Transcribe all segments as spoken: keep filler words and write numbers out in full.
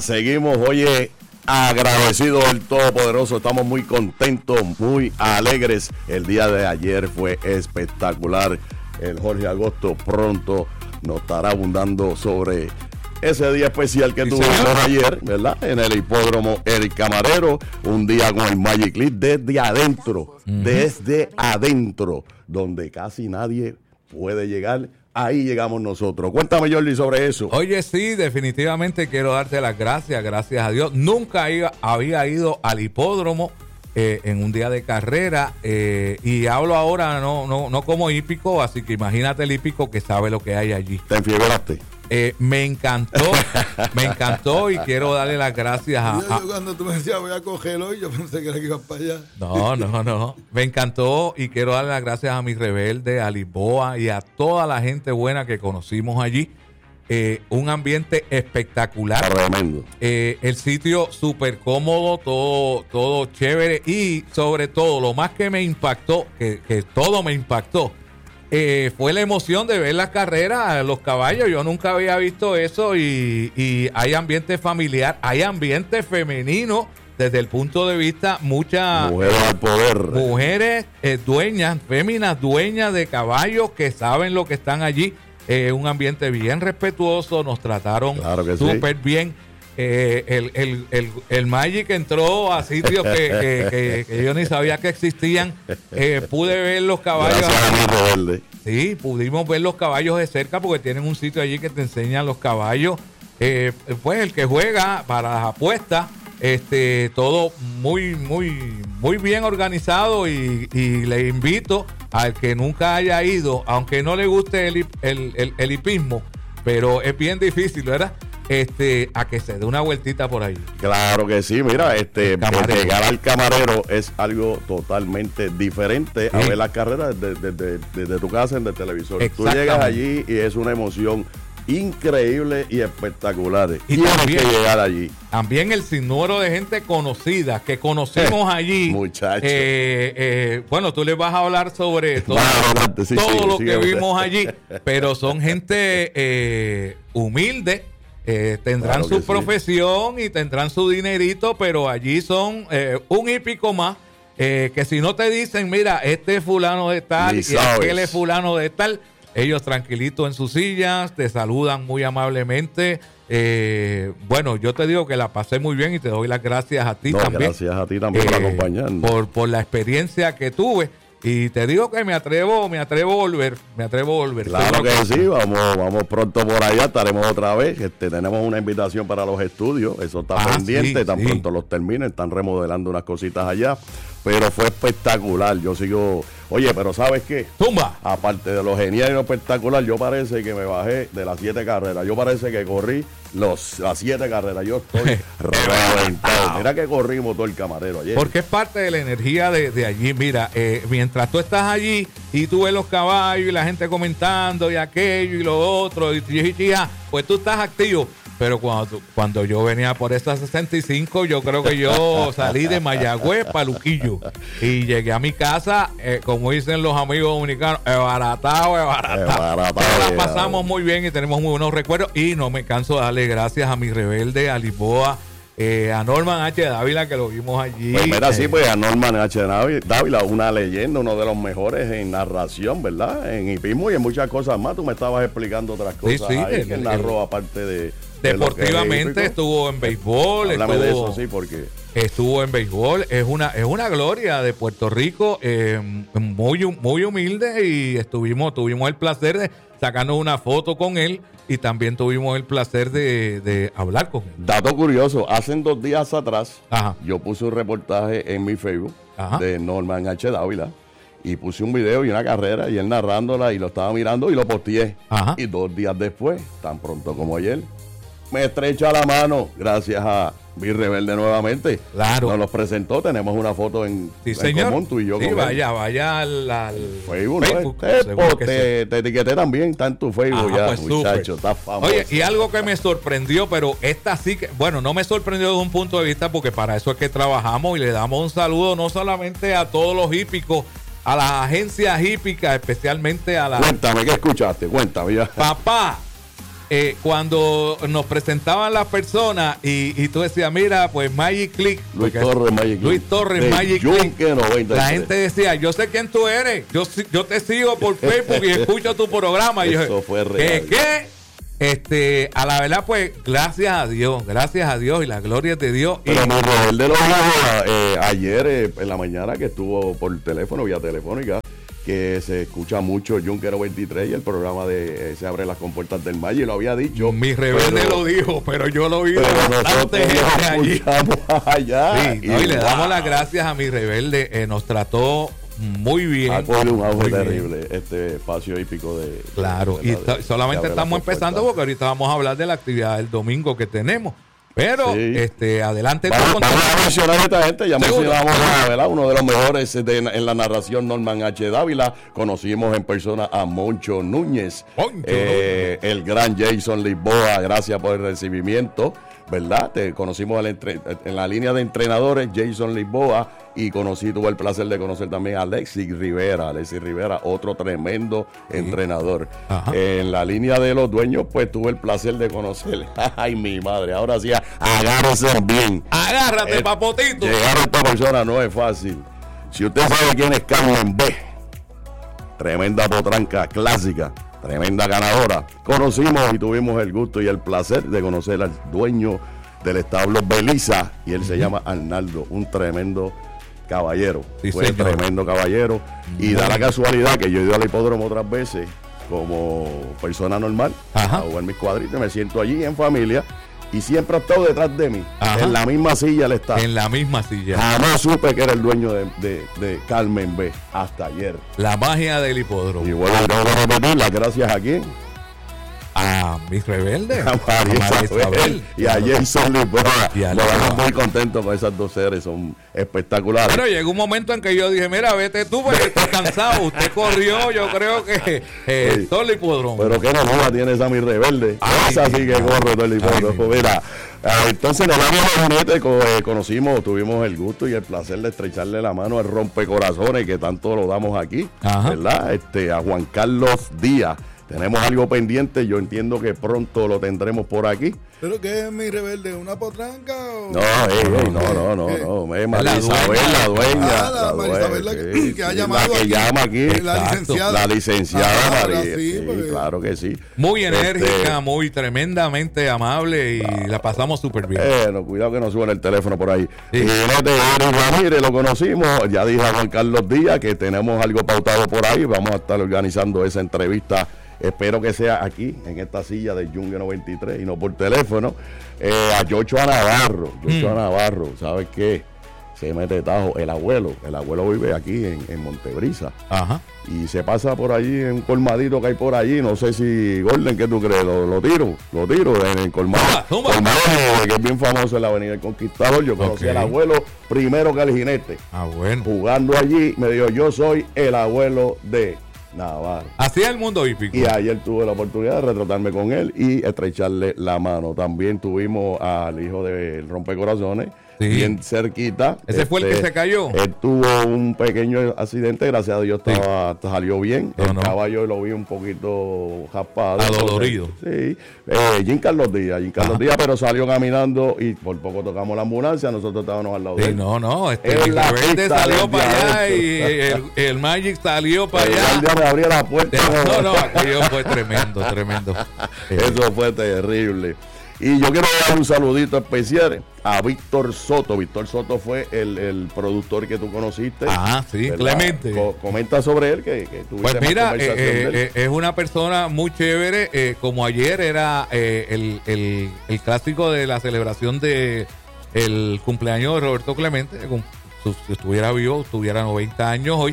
seguimos, oye, agradecidos del Todopoderoso. Estamos muy contentos, muy alegres. El día de ayer fue espectacular. El Jorge Agosto pronto nos estará abundando sobre ese día especial que sí, tuvimos señor. ayer, ¿verdad? En el hipódromo El Camarero, un día con el Magic Leap desde adentro, uh-huh. desde adentro, donde casi nadie puede llegar. Ahí llegamos nosotros. Cuéntame, Jordi, sobre eso. Oye, sí, definitivamente quiero darte las gracias, gracias a Dios. Nunca iba, había ido al hipódromo eh, en un día de carrera eh, y hablo ahora no, no, no como hípico, así que imagínate el hípico que sabe lo que hay allí. ¿Te enfiebraste? Eh, me encantó, me encantó y quiero darle las gracias a... Yo, yo cuando tú me decías voy a cogerlo y yo pensé que era que ibas para allá. No, no, no. Me encantó y quiero darle las gracias a mi rebelde, a Lisboa y a toda la gente buena que conocimos allí. Eh, un ambiente espectacular. Tremendo. Eh, el sitio súper cómodo, todo, todo chévere y sobre todo lo más que me impactó, que, que todo me impactó, Eh, fue la emoción de ver las carreras, los caballos. Yo nunca había visto eso y, y hay ambiente familiar, hay ambiente femenino desde el punto de vista muchas mujeres al poder, mujeres eh, dueñas, féminas dueñas de caballos que saben lo que están allí. Eh, un ambiente bien respetuoso, nos trataron claro súper sí. bien. Eh, el, el, el, el Magic entró a sitios que, que, que, que yo ni sabía que existían. Eh, pude ver los caballos. Gracias a mí, sí, pudimos ver los caballos de cerca porque tienen un sitio allí que te enseñan los caballos. Eh, pues el que juega para las apuestas, este, todo muy, muy, muy bien organizado y, y le invito al que nunca haya ido, aunque no le guste el, el, el, el hipismo, pero es bien difícil, ¿verdad? Este, a que se dé una vueltita por ahí. Claro que sí, mira, este llegar al Camarero es algo totalmente diferente sí. a ver las carreras desde de, de, de, de tu casa en el televisor. Tú llegas allí y es una emoción increíble y espectacular. Y tienes también, que llegar allí. También el sinnúmero de gente conocida que conocimos allí. Muchachos. Eh, eh, bueno, tú les vas a hablar sobre todo, bueno, sí, todo sí, lo sí, que sí, vimos allí, pero son gente eh, humilde. Eh, tendrán claro su sí. profesión y tendrán su dinerito, pero allí son eh, un hípico más eh, que si no te dicen, mira, este es fulano de tal Ni y sabes. aquel es fulano de tal, ellos tranquilitos en sus sillas, te saludan muy amablemente. Eh, bueno, yo te digo que la pasé muy bien y te doy las gracias a ti no, también. Gracias a ti también eh, por acompañarnos. Por, por la experiencia que tuve. Y te digo que me atrevo, me atrevo a volver, me atrevo a volver. Claro que sí, vamos, vamos pronto por allá, estaremos otra vez. Este, tenemos una invitación para los estudios, eso está ah, pendiente, sí, tan sí. pronto los terminen, están remodelando unas cositas allá, pero fue espectacular. Yo sigo, oye, pero ¿sabes qué? Tumba. Aparte de lo genial y lo espectacular, yo parece que me bajé de las siete carreras, yo parece que corrí los, las siete carreras, yo estoy reventado. Mira que corrimos todo el Camarero ayer. Porque es parte de la energía de, de allí. Mira, eh, mientras tú estás allí y tú ves los caballos y la gente comentando y aquello y lo otro, y, y, y, pues tú estás activo. Pero cuando, cuando yo venía por esa sesenta y cinco, yo creo que yo salí de Mayagüez para Luquillo y llegué a mi casa, eh, como dicen los amigos dominicanos, ebaratado, ebaratado. La pasamos muy bien y tenemos muy buenos recuerdos y no me canso de darle gracias a mi rebelde, a Lisboa, eh, a Norman H. Dávila, que lo vimos allí. Pues mira, eh, sí, pues a Norman H. Dávila, una leyenda, uno de los mejores en narración, ¿verdad? En hipismo y en muchas cosas más. Tú me estabas explicando otras cosas sí, sí, ahí el, que el, narró el, aparte de... Deportivamente estuvo en béisbol, Háblame estuvo, de eso, sí, porque estuvo en béisbol, es una, es una gloria de Puerto Rico, eh, muy, muy humilde y estuvimos, tuvimos el placer de sacarnos una foto con él y también tuvimos el placer de, de hablar con él. Dato curioso, hace dos días atrás Ajá. yo puse un reportaje en mi Facebook Ajá. de Norman H. Dávila y puse un video y una carrera y él narrándola y lo estaba mirando y lo posteé. Ajá. Y dos días después, tan pronto como ayer, me estrecha la mano, gracias a mi rebelde nuevamente. Claro. Nos los presentó, tenemos una foto en, sí, en señor. común, tú y yo. Sí, con vaya, él. vaya al, al Facebook, Facebook. ¿no? Eh, Seguro te, que sí. te etiqueté también, está en tu Facebook. Ah, ya, pues muchacho, está famoso. Oye, y algo que me sorprendió, pero esta sí que, bueno, no me sorprendió desde un punto de vista porque para eso es que trabajamos y le damos un saludo no solamente a todos los hípicos, a las agencias hípicas, especialmente a la... Cuéntame, ¿qué escuchaste? Cuéntame ya. Papá, eh, cuando nos presentaban las personas y, y tú decías, mira, pues Magic Click. Luis Torres, Magic Click. Luis Torres, de Magic Yunque Click. noventa y tres. La gente decía, yo sé quién tú eres. Yo, yo te sigo por Facebook y escucho tu programa. Y Eso yo, fue real. ¿Qué? ¿Qué? Este, a la verdad, pues, gracias a Dios, gracias a Dios y la gloria es de Dios. Pero y, mi rebelde lo dijo eh, ayer eh, en la mañana que estuvo por teléfono, vía telefónica, que se escucha mucho Yunque noventa y tres y el programa de eh, Se abre las compuertas del Valle, y lo había dicho. Mi rebelde pero, lo dijo, pero yo lo vi de pero bastante nosotros gente lo allí. escuchamos allá. Sí, no, y le wow, damos las gracias a mi rebelde, eh, nos trató muy bien. ha cogido un auge muy bien. terrible este espacio hípico de. Claro, de, y de, ta- de, solamente de estamos empezando porque ahorita vamos a hablar de la actividad del domingo que tenemos. Pero, Sí. este, adelante. Vamos, con- vamos a mencionar a esta gente, ya Seguro. mencionamos a, ¿verdad? Uno de los mejores de, en la narración, Norman H. Dávila. Conocimos en persona a Moncho Núñez, Moncho eh, el gran Jason Lisboa, gracias por el recibimiento, ¿verdad? Te conocimos en la, entre- en la línea de entrenadores, Jason Lisboa, y conocí, tuve el placer de conocer también a Alexis Rivera, Alexis Rivera, otro tremendo Sí. entrenador. Ajá. En la línea de los dueños, pues tuve el placer de conocer, ay mi madre, ahora sí, agárrense bien. Agárrate, Eh, papotito. Llegar a esta persona no es fácil. Si usted sabe quién es Carmen B, tremenda potranca clásica, tremenda ganadora, conocimos y tuvimos el gusto y el placer de conocer al dueño del establo Belisa, y él se llama Arnaldo, un tremendo caballero. Sí, Fue señor. tremendo caballero. Y da la casualidad que yo he ido al hipódromo otras veces como persona normal, Ajá. a jugar mis cuadritos, me siento allí en familia. Y siempre ha estado detrás de mí. Ajá. En la misma silla él está. En la misma silla. Jamás supe que era el dueño de, de- de Carmen B. Hasta ayer. La magia del hipódromo. Y bueno, tengo que repetir las gracias a quién. A mi rebelde. A María Isabel y a Jason Lisboa. Y a Nos Lisboa. vamos muy contentos con esas dos seres. Son espectaculares. Pero llegó un momento en que yo dije, mira, vete tú, porque estoy cansado. Usted corrió, yo creo que eh, Sí. todo el hipódromo. Pero qué nomás tiene esa mi rebelde. Ay, Esa sí que ay, corre todo el ay, hipódromo. mi- Mira, ah, entonces en el año Jinete co- eh, conocimos, tuvimos el gusto y el placer de estrecharle la mano al rompecorazones que tanto lo damos aquí, Ajá. ¿verdad? Este, a Juan Carlos Díaz. Tenemos algo pendiente, yo entiendo que pronto lo tendremos por aquí. ¿Pero qué es mi rebelde? ¿Una potranca o...? No, ey, ey, no, no, no, ¿Qué? no, es María La Isabel, dueña. la dueña. Ah, la María dueña, Isabel, la que- sí, que ha sí, llamado la que aquí. llama aquí. La Exacto. licenciada. La licenciada Ah, ahora María. sí, Sí, porque- claro que sí. Muy Este, enérgica, muy tremendamente amable y la pasamos súper bien. Bueno, cuidado que no suene el teléfono por ahí. Sí. Y este Eric Ramírez lo conocimos. Ya dije a Juan Carlos Díaz que tenemos algo pautado por ahí. Vamos a estar organizando esa entrevista. Espero que sea aquí, en esta silla de Yunque noventa y tres y no por teléfono. Eh, a Joshua Navarro. Joshua Mm. Navarro, ¿sabes qué? Se mete tajo. El abuelo, el abuelo vive aquí en, en Montebrisa. Ajá. Y se pasa por allí en un colmadito que hay por allí. No sé si, Gordon, ¿qué tú crees? Lo, lo tiro, lo tiro en el colmado. Zumba, zumba. Colmado, eh, que es bien famoso en la Avenida del Conquistador. Yo conocí Ok. al abuelo primero que al jinete. Ah, bueno. Jugando allí, me dijo, yo soy el abuelo de Navarro. Así es el mundo hípico. Y ayer tuve la oportunidad de retratarme con él y estrecharle la mano. También tuvimos al hijo del rompecorazones, Sí. bien cerquita. ¿Ese fue el que se cayó? Él tuvo un pequeño accidente, gracias a Dios estaba, salió bien. No, el no. caballo lo vi un poquito jaspado. Adolorido. Sí. Eh, Jim Carlos Díaz, Jim Carlos Ajá. Díaz, pero salió caminando y por poco tocamos la ambulancia. Nosotros estábamos al lado de Sí, él. no, no, este, Es mi la rebelde pista salió del para allá y dialecto. el, el Magic salió para El allá. guardia me abría la puerta. No, no, aquello fue tremendo, tremendo. Eh, Eso fue terrible. Y yo quiero dar un saludito especial a Víctor Soto. Víctor Soto fue el, el productor que tú conociste. Ah, sí, ¿verdad? Clemente. Co- comenta sobre él, que, que tuviste Pues más mira, conversación eh, de él. eh, eh, es una persona muy chévere. eh, como ayer era eh, el, el- el clásico de la celebración de el cumpleaños de Roberto Clemente. que cum- su- Si estuviera vivo, tuviera noventa años hoy.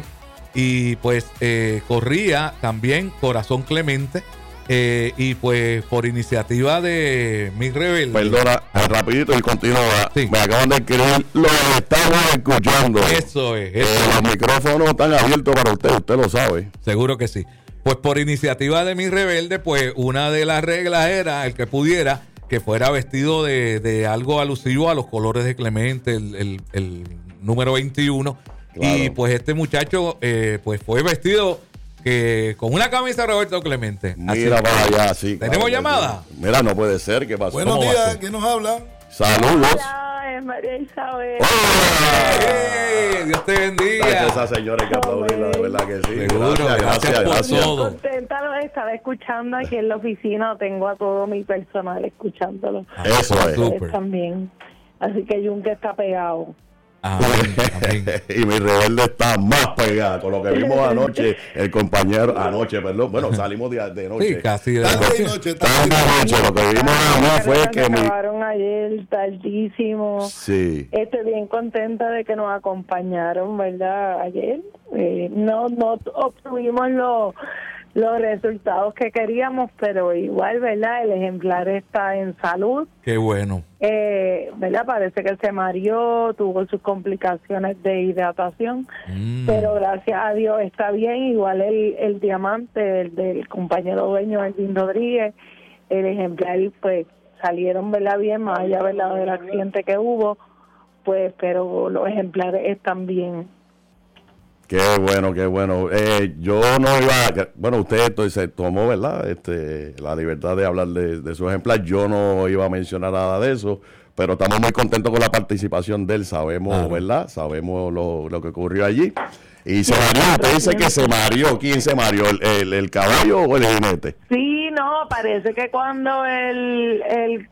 Y pues eh, corría también Corazón Clemente. eh, y pues por iniciativa de mi rebelde. Perdona, eh, rapidito y continúa. Sí. Me acaban de escribir, lo estamos escuchando. Eso es, Eh, eso es. los micrófonos están abiertos para usted, usted lo sabe. Seguro que sí. Pues por iniciativa de mi rebelde, pues una de las reglas era el que pudiera que fuera vestido de, de algo alusivo a los colores de Clemente, el, el- el número veintiuno. Claro. Y pues este muchacho eh, pues fue vestido que con una camisa de Roberto Clemente. Mira para allá, sí. ¿Tenemos claro, llamada? Sí. Mira, no puede ser. ¿Qué pasó? Buenos días, ¿quién nos habla? Saludos. Hola, es María Isabel. ¡Hey! Dios te bendiga. Ay, esa señora hay que aplaudirla, de verdad que sí. Seguro, gracias, gracias gracias, por gracias. todo. Contenta de estar escuchando aquí en la oficina. Tengo a todo mi personal escuchándolo. Eso es. Súper. Ustedes también. Así que Yunque está pegado. Amén, amén. Y mi rebelde está más pegada con lo que vimos anoche, el compañero, anoche, perdón, bueno, salimos de, de noche. Sí, casi de Tarde y noche. noche, Tarde tarde y noche. noche, lo que vimos anoche fue Se que mi... acabaron ayer tardísimo. Sí, Estoy bien contenta de que nos acompañaron, ¿verdad? Ayer. Eh, no, no obtuvimos los los resultados que queríamos, pero igual, ¿verdad? El ejemplar está en salud. Qué bueno. Eh, ¿verdad? Parece que se mareó, tuvo sus complicaciones de hidratación, Mm. pero gracias a Dios está bien. Igual el, el diamante el del compañero dueño, Elvin Rodríguez, el ejemplar, pues salieron, ¿verdad? Bien, más allá, ¿verdad? Del accidente que hubo, pues, pero los ejemplares están bien. qué bueno, qué bueno. Eh, yo no iba, a- bueno, usted entonces se tomó, ¿verdad? Este, la libertad de hablar de, de su ejemplar. Yo no iba a mencionar nada de eso, pero estamos muy contentos con la participación de él. Sabemos, Claro. ¿verdad? Sabemos lo, lo que ocurrió allí. Y se mareó, usted dice que se mareó. ¿Quién se mareó? ¿El, el, el caballo o el jinete? Sí, no, parece que cuando el, el,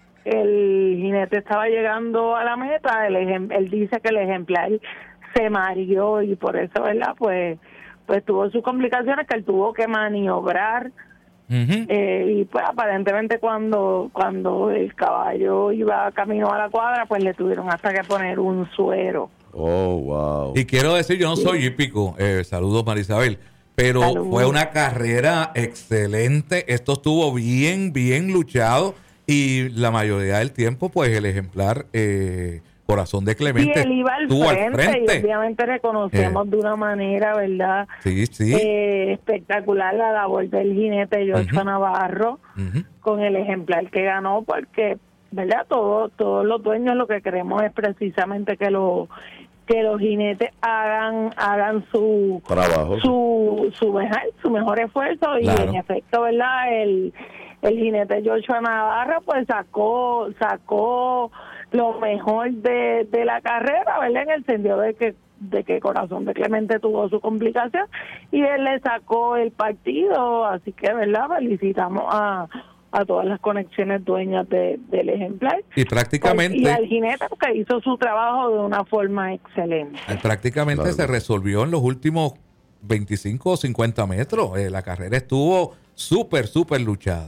el jinete estaba llegando a la meta, el ejem- él dice que el ejemplar se mareó y por eso, ¿verdad? Pues, pues tuvo sus complicaciones, que él tuvo que maniobrar Ujú. eh, y pues aparentemente cuando cuando el caballo iba camino a la cuadra, pues le tuvieron hasta que poner un suero. Oh, wow. Y quiero decir, yo no soy hípico, eh, saludos Marisabel, pero Saludos. fue una carrera excelente, esto estuvo bien, bien luchado y la mayoría del tiempo, pues el ejemplar eh, Corazón de Y Clemente él iba al estuvo frente, al frente. y obviamente reconocemos Eh. de una manera, ¿verdad? Sí, sí. Eh, espectacular la labor del jinete Joshua Ujú. Navarro Ujú. con el ejemplar que ganó, porque, ¿verdad? Todo, todos los dueños lo que queremos es precisamente que los que los jinetes hagan hagan su Trabajo. su su mejor, su mejor esfuerzo y Claro. en efecto, ¿verdad? El el jinete Joshua Navarro pues sacó sacó lo mejor de, de la carrera, ¿verdad? En el sentido de que de que Corazón de Clemente tuvo su complicación y él le sacó el partido, así que, ¿verdad? Felicitamos a a todas las conexiones dueñas de, del ejemplar. Y prácticamente, Y al jinete que hizo su trabajo de una forma excelente. eh, prácticamente Claro. se resolvió en los últimos veinticinco o cincuenta metros. Eh, la carrera estuvo súper, súper luchada.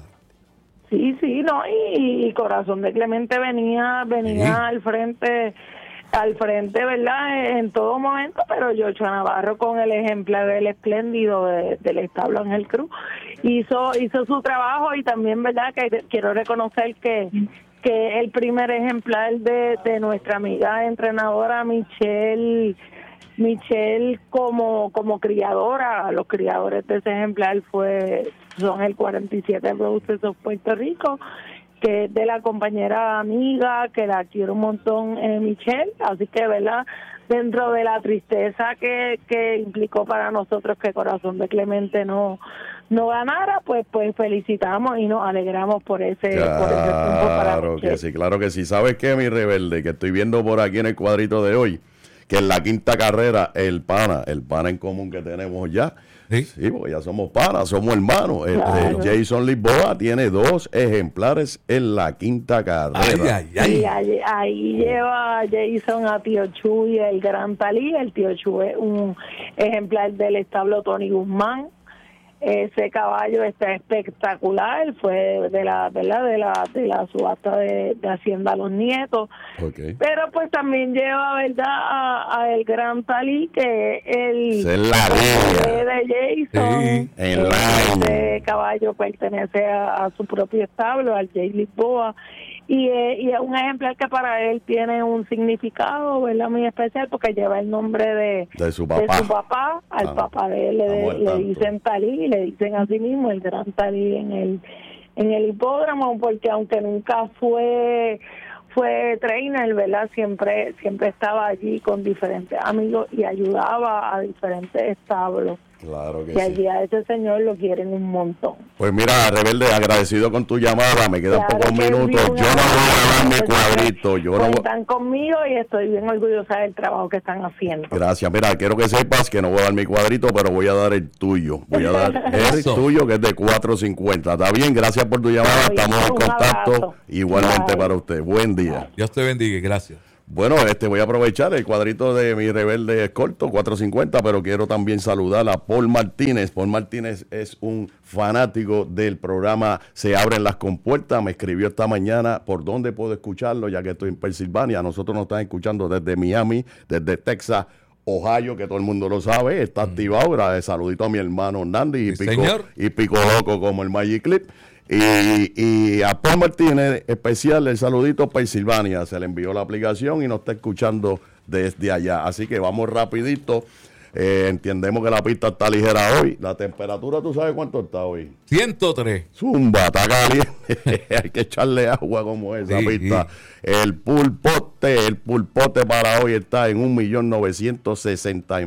Sí, sí, no, y, y Corazón de Clemente venía venía Sí. al frente al frente, ¿verdad? En todo momento, pero Joshua Navarro con el ejemplar del espléndido de- del establo Ángel Cruz hizo hizo su trabajo y también, ¿verdad? Que quiero reconocer que que el primer ejemplar de, de nuestra amiga entrenadora Michelle Michelle como como criadora, los criadores de ese ejemplar fue son el cuarenta y siete Roses of Puerto Rico, que es de la compañera amiga, que la quiero un montón, eh, Michelle, así que, ¿verdad? Dentro de la tristeza que, que implicó para nosotros que Corazón de Clemente no no ganara, pues pues felicitamos y nos alegramos por ese, por ese triunfo para Claro Michelle. que sí, claro que sí. ¿Sabes qué, mi rebelde? Que estoy viendo por aquí en el cuadrito de hoy, que en la quinta carrera, el pana, el pana en común que tenemos ya, Sí. sí, porque ya somos panas, somos hermanos. El- Claro. el Jason Lisboa tiene dos ejemplares en la quinta carrera. Ay, ay, Y ay. ahí, ahí lleva Jason a Tío Chu y el Gran Talí. El Tío Chu es un ejemplar del establo Tony Guzmán. Ese caballo está espectacular, fue de la verdad de la de la subasta de, de Hacienda Los Nietos, Ok. pero pues también lleva, verdad, a, a el Gran Talí, que el Esa es la línea. de Jason. Sí, en la Este caballo pertenece a, a su propio establo, al Jay Lisboa, y, eh, y es un ejemplar que para él tiene un significado, ¿verdad? Muy especial, porque lleva el nombre de, De su papá. de su papá. Al Ah, papá de él le, estamos al le tanto. dicen Talí, y le dicen así mismo el Gran Talí en el en el hipódromo, porque aunque nunca fue fue trainer, ¿verdad? Siempre siempre estaba allí con diferentes amigos y ayudaba a diferentes establos. Claro que y sí. allí a ese señor lo quieren un montón. Pues mira, Rebelde, agradecido con tu llamada, me quedan Claro pocos que minutos, sí, yo no voy una- a dar mi cuadrito, yo no voy... Cuentan conmigo y estoy bien orgullosa del trabajo que están haciendo. Gracias, mira, quiero que sepas que no voy a dar mi cuadrito, pero voy a dar el tuyo, voy a dar el Eso. tuyo que es de cuatro cincuenta, ¿está bien? Gracias por tu llamada, Está bien, estamos en un contacto, abrazo. igualmente Bye. para usted, buen día. Dios te bendiga y gracias. Bueno, este voy a aprovechar el cuadrito de mi Rebelde es corto, cuatro cincuenta, pero quiero también saludar a Paul Martínez. Paul Martínez es un fanático del programa Se Abren las Compuertas. Me escribió esta mañana por dónde puedo escucharlo, ya que estoy en Pensilvania. Nosotros nos están escuchando desde Miami, desde Texas, Ohio, que todo el mundo lo sabe, está activado. Gra- Saludito a mi hermano Nandi y Sí, Pico, señor. y Pico Loco como el Magic Clip. Y, y a Paul Martínez, especial el saludito Pensilvania, se le envió la aplicación y nos está escuchando desde allá. Así que vamos rapidito. Eh, entendemos que la pista está ligera hoy. La temperatura, ¿tú sabes cuánto está hoy? ciento tres. Zumba, está caliente. Hay que echarle agua como esa Sí, pista. El pulpote, el pulpote para hoy está en un millón novecientos sesenta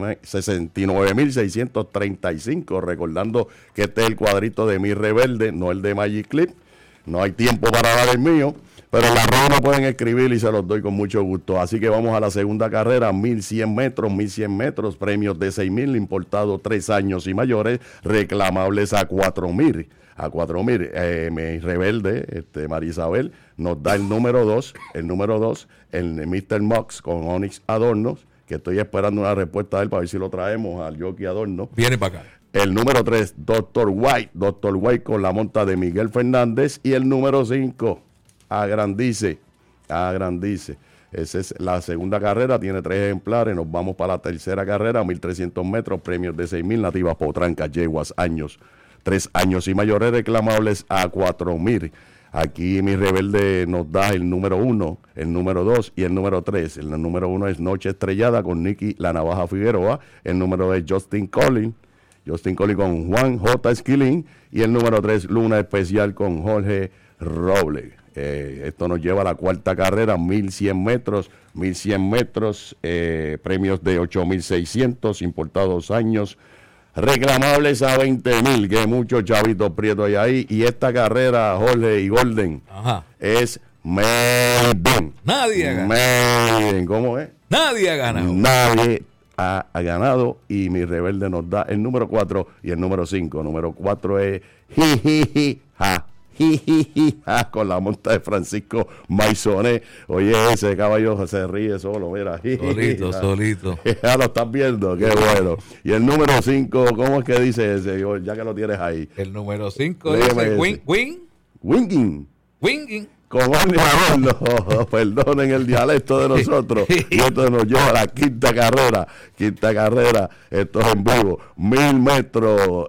y nueve mil seiscientos treinta y cinco. Recordando que este es el cuadrito de mi Rebelde, no el de Magic Clip. No hay tiempo para dar el mío, pero en la red me pueden escribir y se los doy con mucho gusto. Así que vamos a la segunda carrera, mil cien metros, mil cien metros, premios de seis mil, importados tres años y mayores, reclamables a cuatro mil. A cuatro mil, eh, mi Rebelde, este, María Isabel, nos da el número dos, el número dos, el mister Mox con Onyx Adornos, que estoy esperando una respuesta de él para ver si lo traemos al Jockey Adorno. Viene para acá. El número tres, doctor White, doctor White con la monta de Miguel Fernández. Y el número cinco, Agrandice, Agrandice. Esa es la segunda carrera, tiene tres ejemplares. Nos vamos para la tercera carrera, mil trescientos metros, premios de seis mil, nativas potrancas, yeguas, años, tres años y mayores, reclamables a cuatro mil. Aquí mi Rebelde nos da el número uno, el número dos y el número tres. El número uno es Noche Estrellada con Nicky La Navaja Figueroa. El número dos es Justin Collins. Justin Collins con Juan J. Esquilín. Y el número tres, Luna Especial con Jorge Robles. Eh, esto nos lleva a la cuarta carrera, mil cien metros. mil cien metros, eh, premios de ocho mil seiscientos, importados años. Reclamables a veinte mil, que muchos chavitos prietos hay ahí. Y esta carrera, Jorge y Golden, Ajá. es Melbourne. Nadie ha ganado. Melbourne, ¿cómo es? Nadie ha ganado. Nadie ha, ha ganado y mi Rebelde nos da el número cuatro y el número cinco. Número cuatro es Jijiji, ja, jijiji, ja, con la monta de Francisco Maisonet. Oye, ese caballo se ríe solo, mira. jijiji, Solito, ja. solito. Ya lo estás viendo, qué bueno. Y el número cinco, ¿cómo es que dice ese? Yo, ya que lo tienes ahí. El número cinco Léeme dice ese. Wing, Wing, Winging. Winging. Con Juan Adorno, perdonen el dialecto de nosotros. Y esto nos lleva a la quinta carrera. Quinta carrera, esto es en vivo. Mil metros,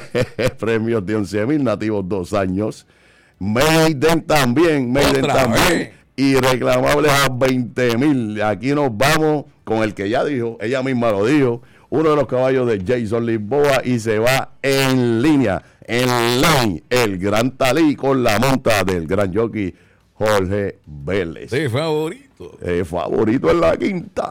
premios de once mil, nativos dos años. Maiden también, Maiden Otra también. vez. Y reclamables a veinte mil. Aquí nos vamos con el que ya dijo, ella misma lo dijo, uno de los caballos de Jason Lisboa y se va en línea, en line, el Gran Talí con la monta del gran jockey Jorge Vélez. Sí, favorito. Eh, favorito en la quinta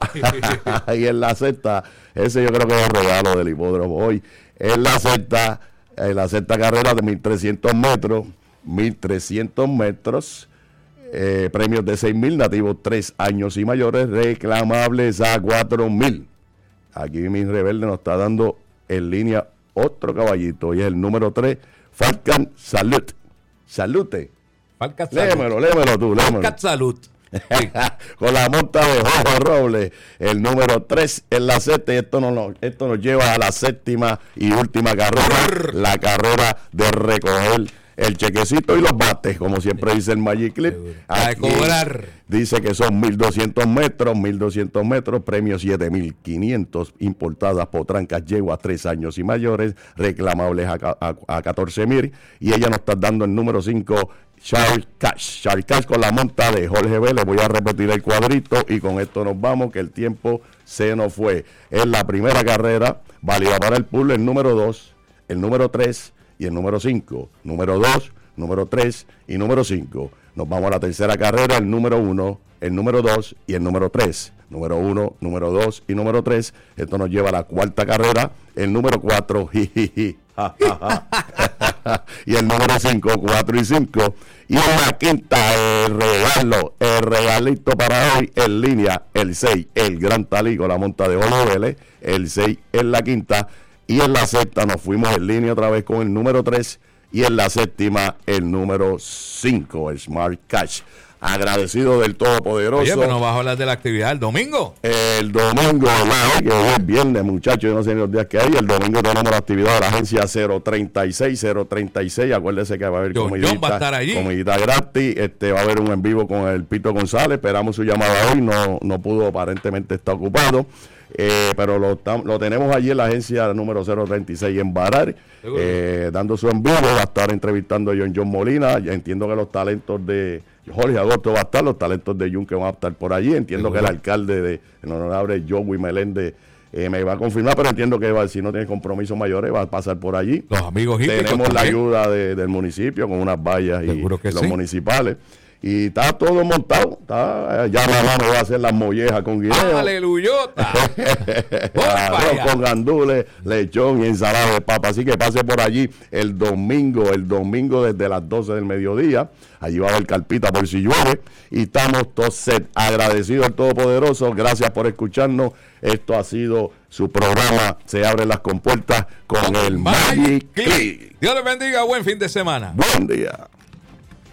y en la sexta, ese yo creo que es el regalo del hipódromo hoy. En la sexta, en la sexta carrera de mil trescientos metros, mil trescientos metros, eh, premios de seis mil, nativos tres años y mayores, reclamables a cuatro mil. Aquí mi Rebelde nos está dando en línea otro caballito y es el número tres, Falcon Salute. Salute. Falcat Salud. Léemelo, léemelo tú, léemelo. Falcat Salud. Sí. Con la monta de Jorge Robles, el número tres en la sexta, y esto nos, lo- esto nos lleva a la séptima y última carrera, la carrera de recoger el chequecito y los bates, como siempre dice el Magic Clip. A Aquí cobrar. dice que son mil doscientos metros, mil doscientos metros, premios siete mil quinientos, importadas potrancas, yeguas tres años y mayores, reclamables a, ca- a, a catorce mil, y ella nos está dando el número cinco, Charles Cash. Charles Cash con la monta de Jorge Vélez. Voy a repetir el cuadrito y con esto nos vamos, que el tiempo se nos fue. Es la primera carrera, válida para el pool, el número dos, el número tres y el número cinco. Número dos, número tres y número cinco. Nos vamos a la tercera carrera, el número uno, el número dos y el número tres. Número uno, número dos y número tres. Esto nos lleva a la cuarta carrera. El número cuatro, jijiji, ja, ja, ja. Y el número cinco, cuatro y cinco. Y en la quinta, el regalo, el regalito para hoy en línea, el seis, el Gran Talico, la monta de Jorge Vélez, el seis en la quinta. Y en la sexta nos fuimos en línea otra vez con el número tres. Y en la séptima, el número cinco, el Smart Cash. Agradecido del Todopoderoso. Oye, pero no vas a hablar de la actividad el domingo. El domingo, ¿verdad? Que hoy es viernes, muchachos, yo no sé ni los días que hay. El domingo tenemos la actividad de la agencia cero treinta y seis, cero treinta y seis. Acuérdese que va a haber John comidita, John va a estar allí. comidita gratis. Este, va a haber un en vivo con el Pito González. Esperamos su llamada hoy. No, no pudo, aparentemente está ocupado. Eh, pero lo, lo tenemos allí en la agencia número cero treinta y seis en Barar, eh, dando su en vivo. Va a estar entrevistando a John John Molina. Ya entiendo que los talentos de Jorge Agosto va a estar, los talentos de Jun que van a estar por allí. Entiendo que el alcalde de el honorable Joey Meléndez eh, me va a confirmar, pero entiendo que va, si no tiene compromisos mayores va a pasar por allí. Los amigos hípicos tenemos la también. ayuda de, del municipio con unas vallas y Seguro que los sí. municipales. Y está todo montado. Está, ya mamá me va a hacer las mollejas con guineo. ¡Aleluyota! Arroz con gandules, lechón y ensalada de papa. Así que pase por allí el domingo, el domingo desde las doce del mediodía. Allí va a haber carpita por si llueve. Y estamos todos set. Agradecidos al Todopoderoso. Gracias por escucharnos. Esto ha sido su programa. Se abren las compuertas con el Magic Click. Dios les bendiga. Buen fin de semana. Buen día.